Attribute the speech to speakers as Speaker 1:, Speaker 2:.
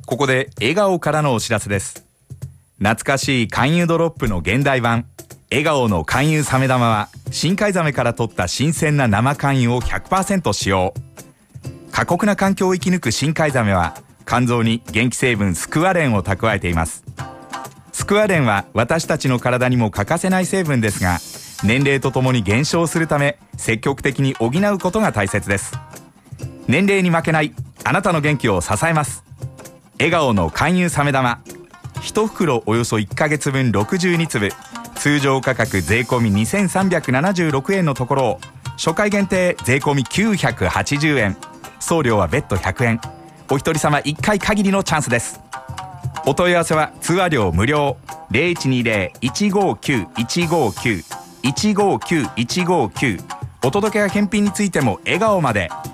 Speaker 1: ここで笑顔からのお知らせです。懐かしい勧誘ドロップの現代版笑顔の勧誘サメ玉は、深海ザメから取った新鮮な生勧誘を 100% 使用。過酷な環境を生き抜く深海ザメは、肝臓に元気成分スクワレンを蓄えています。スクワレンは私たちの体にも欠かせない成分ですが、年齢とともに減少するため、積極的に補うことが大切です。年齢に負けないあなたの元気を支えます。笑顔の勧誘サメ玉、1袋およそ1ヶ月分62粒、通常価格税込み2376円のところを、初回限定税込み980円、送料は別途100円、お一人様1回限りのチャンスです。お問い合わせは通話料無料、0120-159-159 159-159、お届けや返品についても笑顔まで。